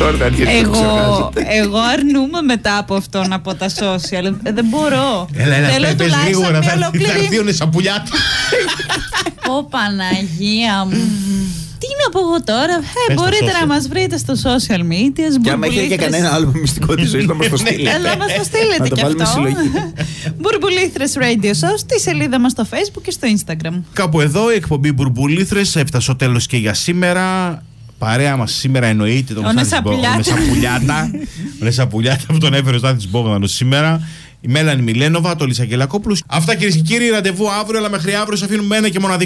Εγώ αρνούμαι μετά από αυτόν από τα social. Δεν μπορώ. Έλα, πες γρήγορα, θα έρθει ο Νεσαπουλιάτα. Ω Παναγία μου. Τι να πω εγώ τώρα. Μπορείτε να μας βρείτε στο social media. Και άμα έχει και κανένα άλλο μυστικό της ζωής να μας το στείλετε. Να μας το στείλετε και αυτό. Μπουρμπουλήθρες Radio Show στη σελίδα μας στο Facebook και στο Instagram. Κάπου εδώ η εκπομπή Μπουρμπουλήθρες έφτασε στο τέλος και για σήμερα. Παρέα μας σήμερα εννοείται τον Νεσαπουλιάτα που τον έφερε ο Στάθης Μπόγδανος σήμερα. Η Μέλανη Μιλένοβα, το Λισακελακόπουλος. Αυτά κυρίες και κύριοι, ραντεβού αύριο, αλλά μέχρι αύριο σας αφήνουμε ένα και μοναδικό.